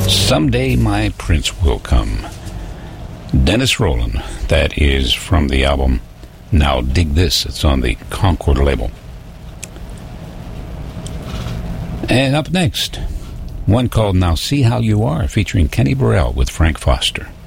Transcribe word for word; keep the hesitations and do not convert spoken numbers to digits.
Someday My Prince Will Come. Dennis Roland. That is from the album Now Dig This. It's on the Concord label. And up next, one called Now See How You Are, featuring Kenny Burrell with Frank Foster.